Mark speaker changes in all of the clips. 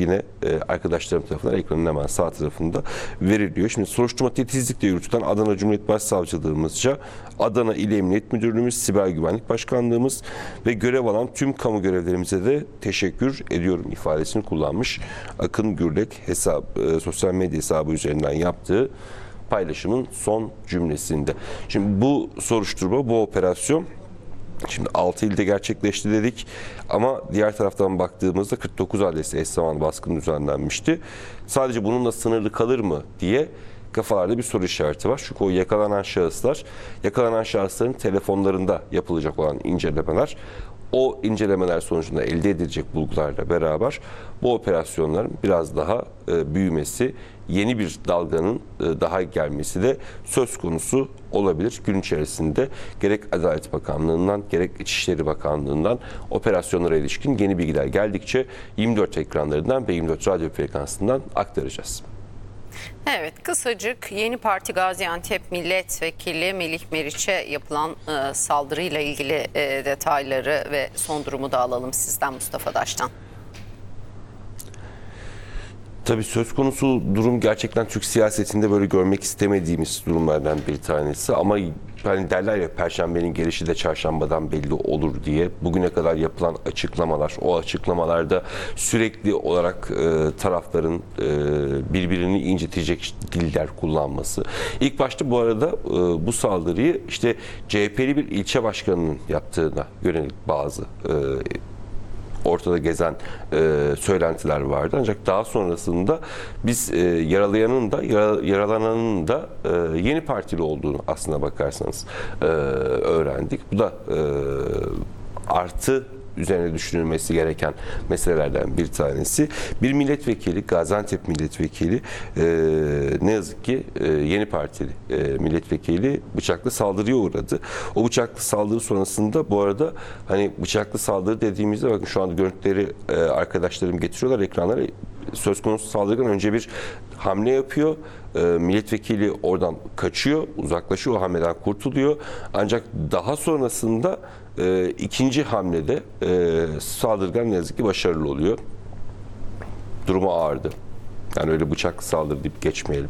Speaker 1: yine arkadaşlarım tarafından ekranın hemen sağ tarafında veriliyor. Şimdi soruşturma titizlikle yürütülen Adana Cumhuriyet Başsavcılığımızca Adana İl Emniyet Müdürlüğümüz, Siber Güvenlik Başkanlığımız ve görev alan tüm kamu görevlerimize de teşekkür ediyorum ifadesini kullanmış. Akın Gürlek sosyal medya hesabı üzerinden yaptığı paylaşımın son cümlesinde. Şimdi bu soruşturma, bu operasyon şimdi 6 ilde gerçekleşti dedik ama diğer taraftan baktığımızda 49 adresi eş zamanlı baskın düzenlenmişti. Sadece bununla sınırlı kalır mı diye kafalarda bir soru işareti var. Çünkü o yakalanan şahısların telefonlarında yapılacak olan incelemeler, o incelemeler sonucunda elde edilecek bulgularla beraber bu operasyonların biraz daha büyümesi, yeni bir dalganın daha gelmesi de söz konusu olabilir. Gün içerisinde gerek Adalet Bakanlığı'ndan gerek İçişleri Bakanlığı'ndan operasyonlara ilişkin yeni bilgiler geldikçe 24 ekranlarından ve 24 radyo frekansından aktaracağız.
Speaker 2: Evet, kısacık Yeni Parti Gaziantep Milletvekili Melih Meriç'e yapılan saldırıyla ilgili detayları ve son durumu da alalım sizden Mustafa Daş'tan.
Speaker 1: Tabii söz konusu durum gerçekten Türk siyasetinde böyle görmek istemediğimiz durumlardan bir tanesi ama hani derler ya Perşembenin gelişi de çarşambadan belli olur diye bugüne kadar yapılan açıklamalar, o açıklamalarda sürekli olarak tarafların birbirini incitecek diller kullanması. İlk başta bu arada bu saldırıyı işte CHP'li bir ilçe başkanının yaptığına yönelik bazı ortada gezen söylentiler vardı. Ancak daha sonrasında biz yaralananın da Yeni Partili olduğunu aslına bakarsanız öğrendik. Bu da artı üzerine düşünülmesi gereken meselelerden bir tanesi. Bir milletvekili, Gaziantep milletvekili ne yazık ki Yeni Partili milletvekili bıçaklı saldırıya uğradı. O bıçaklı saldırı sonrasında bu arada hani bıçaklı saldırı dediğimizde bakın şu anda görüntüleri arkadaşlarım getiriyorlar ekranlara. Söz konusu saldırıdan önce bir hamle yapıyor. Milletvekili oradan kaçıyor, uzaklaşıyor, o hamleden kurtuluyor. Ancak daha sonrasında ikinci hamlede saldırgan ne yazık ki başarılı oluyor. Durumu ağırdı. Yani öyle bıçaklı saldırı deyip geçmeyelim.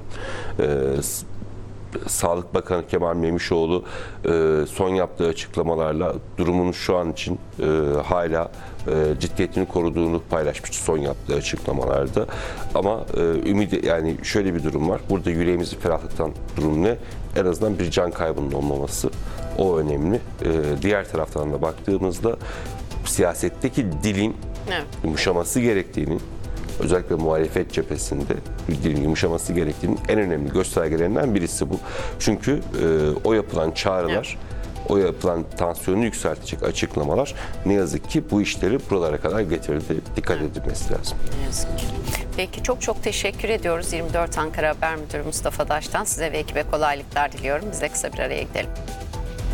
Speaker 1: Sağlık Bakanı Kemal Memişoğlu son yaptığı açıklamalarla durumun şu an için hala ciddiyetini koruduğunu paylaşmıştı son yaptığı açıklamalarda. Ama yani şöyle bir durum var. Burada yüreğimizi ferahlatan durum ne? En azından bir can kaybının olmaması. O önemli. Diğer taraftan da baktığımızda siyasetteki dilin yumuşaması gerektiğini, özellikle muhalefet cephesinde dilin yumuşaması gerektiğinin en önemli göstergelerinden birisi bu. Çünkü o yapılan çağrılar, o yapılan tansiyonu yükseltecek açıklamalar ne yazık ki bu işleri buralara kadar getirdi. Dikkat edilmesi lazım.
Speaker 2: Ne yazık ki. Peki çok teşekkür ediyoruz 24 Ankara Haber Müdürü Mustafa Daş'tan. Size ve ekibe kolaylıklar diliyorum. Biz de kısa bir araya gidelim.